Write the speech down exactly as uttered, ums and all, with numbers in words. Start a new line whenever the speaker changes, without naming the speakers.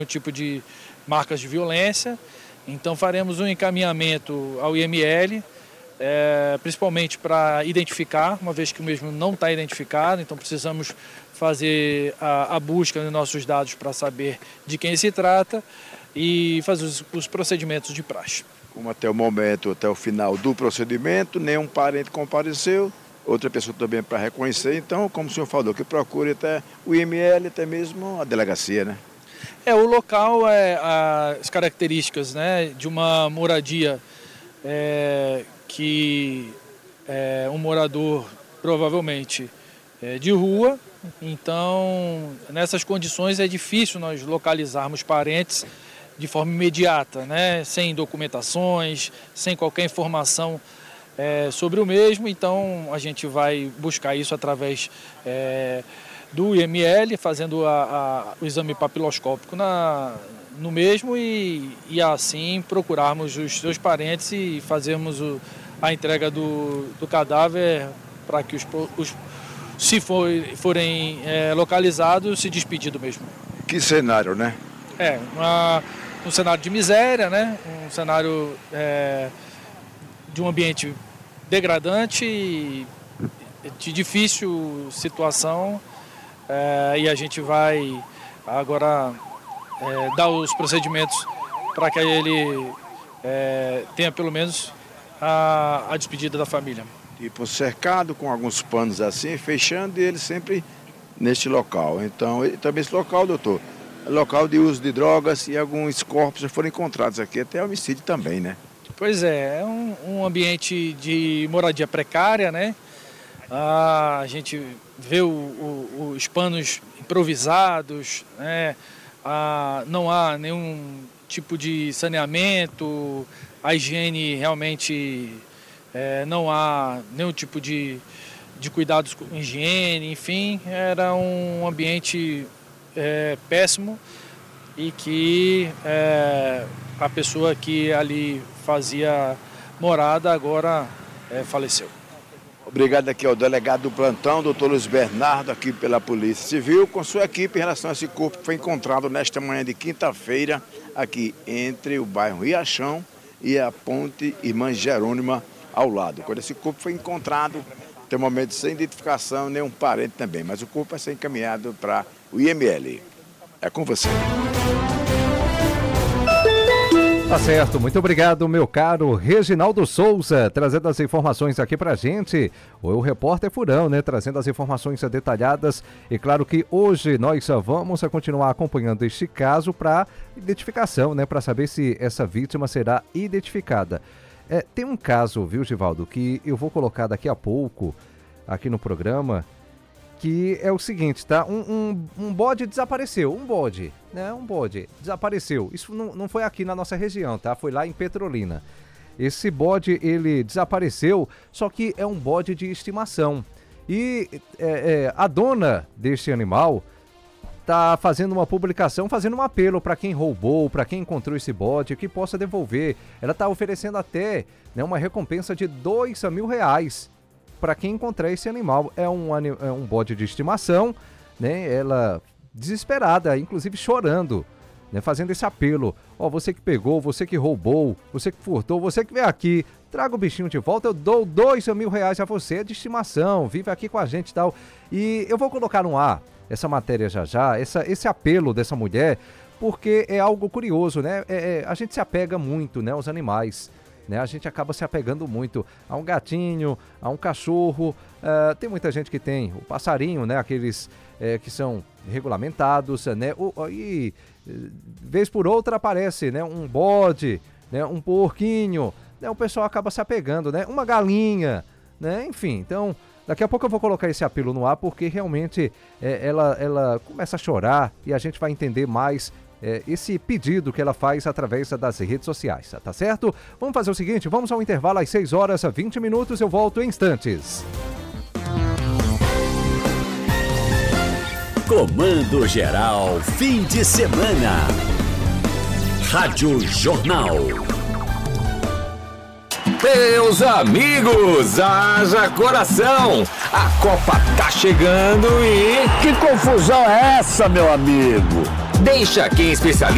tipo de marcas de violência. Então faremos um encaminhamento ao I M L, é, principalmente para identificar, uma vez que o mesmo não está identificado, então precisamos fazer a, a busca nos nossos dados para saber de quem se trata e fazer os, os procedimentos de praxe.
Como até o momento, até o final do procedimento, nenhum parente compareceu, outra pessoa também para reconhecer, então, como o senhor falou, que procure até o I M L, até mesmo a delegacia, né?
É, o local, é, as características, né, de uma moradia é, que é um morador provavelmente é, de rua, então nessas condições é difícil nós localizarmos parentes de forma imediata, né, sem documentações, sem qualquer informação é, sobre o mesmo, então a gente vai buscar isso através é, do I M L, fazendo a, a, o exame papiloscópico na, no mesmo e, e assim procurarmos os seus parentes e fazermos o, a entrega do, do cadáver para que os, os se for, forem é, localizados, se despedir do mesmo.
Que cenário, né?
É, uma, um cenário de miséria, né? Um cenário é, de um ambiente degradante e de difícil situação. É, e a gente vai agora é, dar os procedimentos para que ele é, tenha pelo menos a, a despedida da família.
Tipo cercado com alguns panos assim, fechando e ele sempre neste local. Então, também esse local, doutor, é local de uso de drogas e alguns corpos já foram encontrados aqui, até homicídio também, né?
Pois é, é um, um ambiente de moradia precária, né? Ah, a gente vê o, o, os panos improvisados, né? Ah, não há nenhum tipo de saneamento, a higiene realmente é, não há nenhum tipo de, de cuidados com higiene, enfim, era um ambiente é, péssimo e que é, a pessoa que ali fazia morada agora é, faleceu.
Obrigado aqui ao delegado do plantão, doutor Luiz Bernardo, aqui pela Polícia Civil, com sua equipe em relação a esse corpo que foi encontrado nesta manhã de quinta-feira, aqui entre o bairro Riachão e a ponte Irmã Jerônima ao lado. Quando esse corpo foi encontrado, tem um momento sem identificação, nenhum parente também, mas o corpo vai ser encaminhado para o I M L. É com você.
Tá certo, muito obrigado, meu caro Reginaldo Souza, trazendo as informações aqui pra gente. O repórter Furão, né, trazendo as informações detalhadas. E claro que hoje nós vamos continuar acompanhando este caso para identificação, né, para saber se essa vítima será identificada. É, tem um caso, viu, Givaldo, que eu vou colocar daqui a pouco aqui no programa, que é o seguinte, tá? Um, um, um bode desapareceu, um bode, né? Um bode desapareceu. Isso não, não foi aqui na nossa região, tá? Foi lá em Petrolina. Esse bode, ele desapareceu, só que é um bode de estimação. E é, é, a dona deste animal tá fazendo uma publicação, fazendo um apelo para quem roubou, para quem encontrou esse bode, que possa devolver. Ela tá oferecendo até, né, uma recompensa de dois mil reais para quem encontrar esse animal. É um, é um bode de estimação, né? Ela desesperada, inclusive chorando, né? Fazendo esse apelo. Ó, você que pegou, você que roubou, você que furtou, você que veio aqui, traga o bichinho de volta, eu dou dois mil reais a você, é de estimação, vive aqui com a gente e tal. E eu vou colocar no ar essa matéria já já, essa, esse apelo dessa mulher, porque é algo curioso, né? É, é, a gente se apega muito, né, aos animais. Né, a gente acaba se apegando muito a um gatinho, a um cachorro. Uh, tem muita gente que tem o passarinho, né, aqueles uh, que são regulamentados, né, o, e uh, vez por outra aparece, né, um bode, né, um porquinho, né, o pessoal acaba se apegando, né, uma galinha, né, enfim. Então, daqui a pouco eu vou colocar esse apelo no ar, porque realmente uh, ela, ela começa a chorar e a gente vai entender mais É, esse pedido que ela faz através das redes sociais, tá certo? Vamos fazer o seguinte, vamos ao intervalo às seis horas, vinte minutos, eu volto em instantes.
Comando Geral, fim de semana. Rádio Jornal.
Meus amigos, haja coração! A Copa tá chegando e...
Que confusão é essa, meu amigo?
Deixa quem é especialista